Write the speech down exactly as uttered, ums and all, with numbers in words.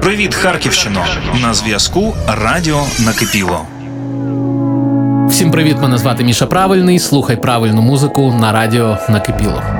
Привіт, Харківщино! На зв'язку Радіо Накипіло. Всім привіт, мене звати Міша Правильний. Слухай правильну музику на Радіо Накипіло.